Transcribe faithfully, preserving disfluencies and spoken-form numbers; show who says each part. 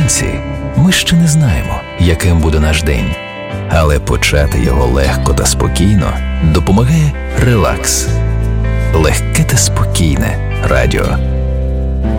Speaker 1: Наодинці ми ще не знаємо, яким буде наш день. Але почати його легко та спокійно допомагає релакс. Легке та спокійне радіо.